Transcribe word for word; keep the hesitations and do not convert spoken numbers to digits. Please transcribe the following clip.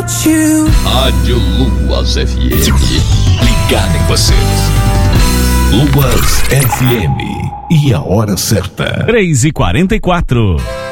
without you. Rádio Luas F M. Ligado em você. Luas F M. E a hora certa. três e quarenta e quatro.